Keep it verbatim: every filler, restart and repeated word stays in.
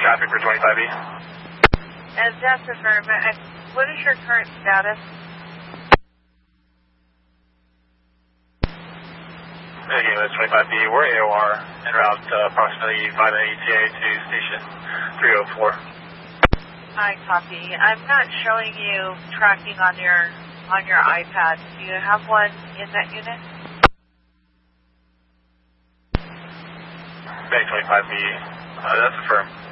traffic for twenty-five E. And that's affirmed. What is your current status? Again, that's twenty-five B. We're A O R en route uh, approximately five E T A to station three oh four. I copy. I'm not showing you tracking on your on your iPad. Do you have one in that unit? Bay twenty-five B. Uh, that's affirmed.